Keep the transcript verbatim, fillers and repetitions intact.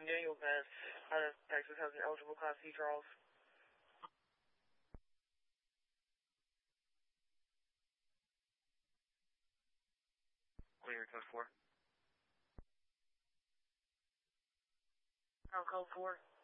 Daniel Pass out of Texas has an eligible Class C, Charles. Clear, code four. Oh, code four.